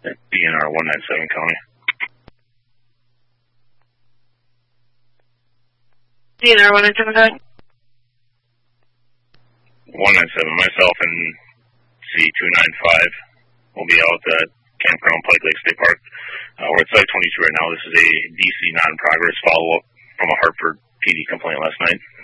DNR 197 County. DNR 197 County? 197, myself and C295 will be out at Campground Pike Lake State Park. We're at Site 22 right now. This is a DC non-progress follow-up from a Hartford PD complaint last night.